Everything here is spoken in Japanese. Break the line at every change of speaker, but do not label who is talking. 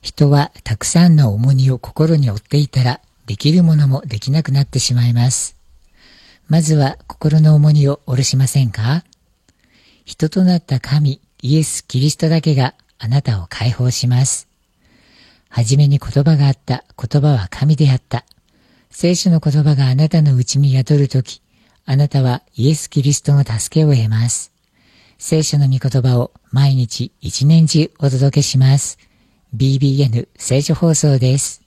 人はたくさんの重荷を心に負っていたら、できるものもできなくなってしまいます。まずは心の重荷を下ろしませんか？人となった神、イエス・キリストだけがあなたを解放します。はじめに言葉があった、言葉は神であった。聖書の言葉があなたの内に宿るとき、あなたはイエス・キリストの助けを得ます。聖書の御言葉を毎日一年中お届けします。BBN 聖書放送です。